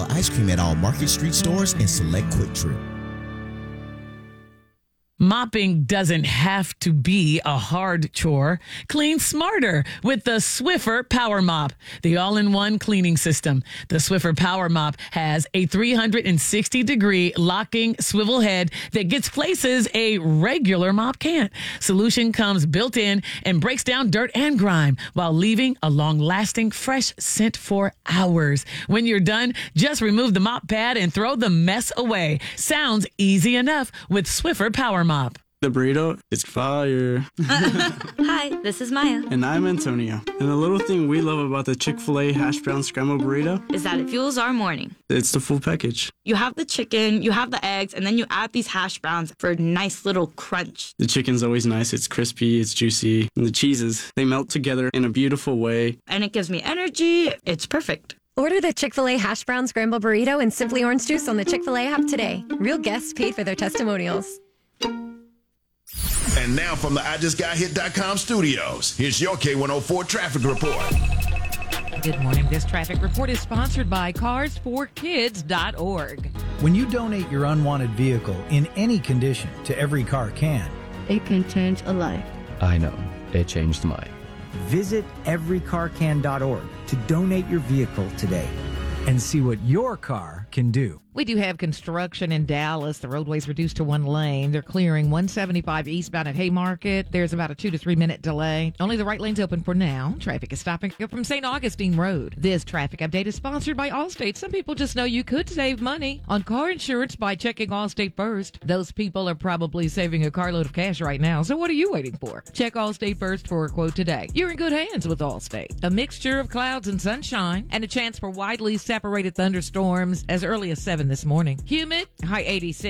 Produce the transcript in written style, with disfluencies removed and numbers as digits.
vanilla ice cream at all Market Street stores and select Quick Trip. Mopping doesn't have to be a hard chore. Clean smarter with the Swiffer Power Mop, the all-in-one cleaning system. The Swiffer Power Mop has a 360-degree locking swivel head that gets places a regular mop can't. Solution comes built in and breaks down dirt and grime while leaving a long-lasting fresh scent for hours. When you're done, just remove the mop pad and throw the mess away. Sounds easy enough with Swiffer Power Mop. The burrito is fire. Hi, this is Maya. And I'm Antonio. And the little thing we love about the Chick-fil-A hash brown scrambled burrito Is that it fuels our morning. it's the full package. You have the chicken, you have the eggs, and then you add these hash browns for a nice little crunch. The chicken's always nice. It's crispy, it's juicy. And the cheeses, they melt together in a beautiful way. And it gives me energy. It's perfect. Order the Chick-fil-A Hash Brown Scramble Burrito and Simply Orange Juice on the Chick-fil-A app today. Real guests paid for their testimonials. And now from the IJustGotHit.com studios, here's your K104 traffic report. Good morning. This traffic report is sponsored by carsforkids.org. When you donate your unwanted vehicle in any condition to Every Car Can, It can change a life. I know. It changed mine. visit everycarcan.org to donate your vehicle today and see what your car can do. We do have construction in Dallas. The roadway's reduced to one lane. They're clearing 175 eastbound at Haymarket. There's about a 2 to 3 minute delay. Only the right lane's open for now. Traffic is stopping up from St. Augustine Road. This traffic update is sponsored by Allstate. Some people just know you could save money on car insurance by checking Allstate first. Those people are probably saving a carload of cash right now. So what are you waiting for? Check Allstate first for a quote today. You're in good hands with Allstate. A mixture of clouds and sunshine and a chance for widely separated thunderstorms as early as 7 this morning. Humid, high 86.